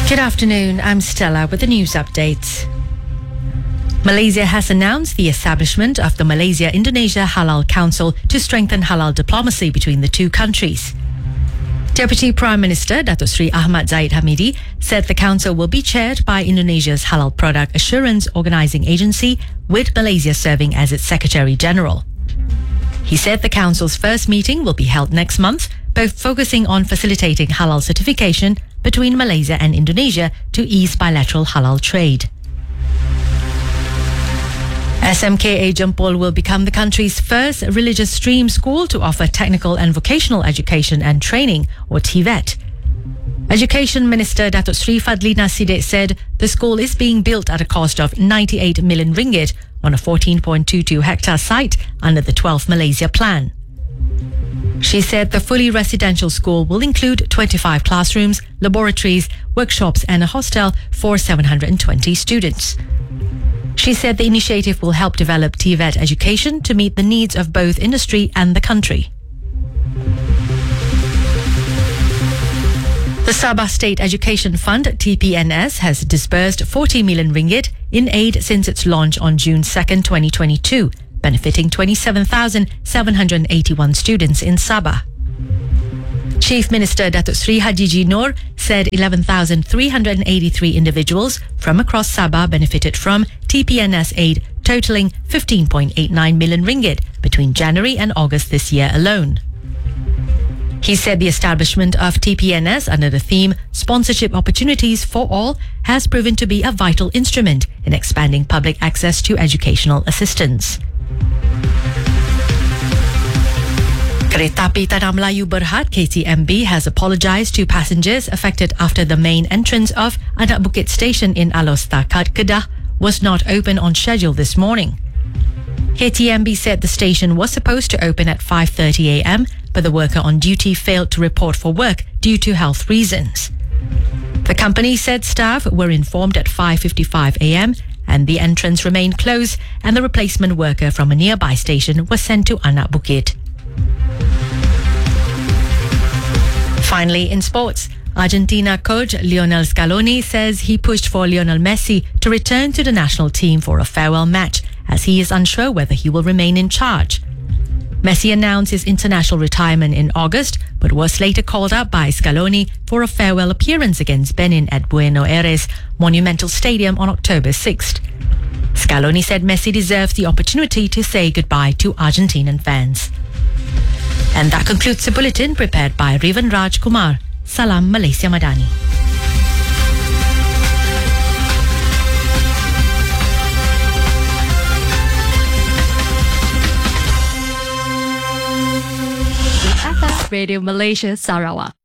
Good afternoon, I'm Stella with the news updates. Malaysia has announced the establishment of the Malaysia-Indonesia Halal Council to strengthen halal diplomacy between the two countries. Deputy Prime Minister Datuk Seri Ahmad Zahid Hamidi said the council will be chaired by Indonesia's Halal Product Assurance Organising Agency, with Malaysia serving as its Secretary General. He said the council's first meeting will be held next month, both focusing on facilitating halal certification between Malaysia and Indonesia to ease bilateral halal trade. SMKA Jempol will become the country's first religious stream school to offer technical and vocational education and training, or TVET. Education Minister Datuk Sri Fadlina Sidek said the school is being built at a cost of 98 million ringgit on a 14.22 hectare site under the 12th Malaysia Plan. She said the fully residential school will include 25 classrooms, laboratories, workshops and a hostel for 720 students. She said the initiative will help develop TVET education to meet the needs of both industry and the country. The Sabah State Education Fund, TPNS, has disbursed 40 million ringgit in aid since its launch on June 2nd, 2022, benefiting 27,781 students in Sabah. Chief Minister Datuk Sri Haji Noor said 11,383 individuals from across Sabah benefited from TPNS aid totaling 15.89 million ringgit between January and August this year alone. He said the establishment of TPNS under the theme Sponsorship Opportunities for All has proven to be a vital instrument in expanding public access to educational assistance. Kereta Api Tanah Melayu Berhad KTMB has apologised to passengers affected after the main entrance of Anak Bukit Station in Alor Setakat, Kedah was not open on schedule this morning. KTMB said the station was supposed to open at 5:30 a.m, but the worker on duty failed to report for work due to health reasons. The company said staff were informed at 5:55 a.m, and the entrance remained closed, and the replacement worker from a nearby station was sent to Anak Bukit. Finally, in sports, Argentina coach Lionel Scaloni says he pushed for Lionel Messi to return to the national team for a farewell match, as he is unsure whether he will remain in charge. Messi announced his international retirement in August, but was later called up by Scaloni for a farewell appearance against Benin at Buenos Aires Monumental Stadium on October 6th. Scaloni said Messi deserves the opportunity to say goodbye to Argentinian fans. And that concludes the bulletin prepared by Rivan Raj Kumar. Salam Malaysia Madani. Radio Malaysia Sarawak.